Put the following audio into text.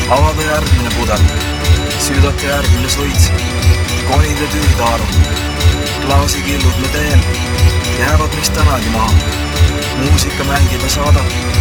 avada järgmine pudel, süüdata järgmine suits, konida tüütaaru. Klaasikillud me teen, jäävad meist tänagi maha. Muusika mängib ja saadab.